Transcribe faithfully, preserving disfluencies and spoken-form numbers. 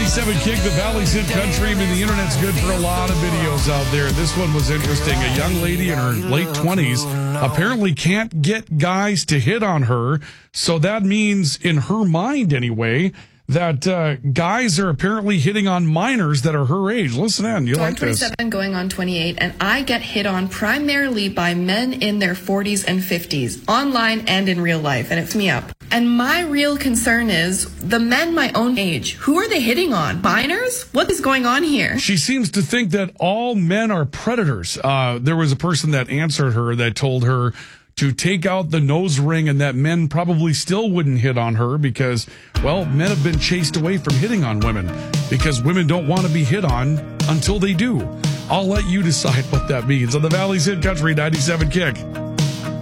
ninety-seven Kick, the Valley's hit country. I mean, the internet's good for a lot of videos out there. This one was interesting. A young lady in her late twenties apparently can't get guys to hit on her. So that means, in her mind anyway, that uh, guys are apparently hitting on minors that are her age. Listen in. You so like I'm twenty-seven, this. going on twenty-eight, and I get hit on primarily by men in their forties and fifties, online and in real life, and it's me up. And my real concern is the men my own age. Who are they hitting on? Minors? What is going on here? She seems to think that all men are predators. Uh, there was a person that answered her that told her to take out the nose ring and that men probably still wouldn't hit on her because, well, men have been chased away from hitting on women because women don't want to be hit on until they do. I'll let you decide what that means on the Valley's Hit Country ninety-seven Kick.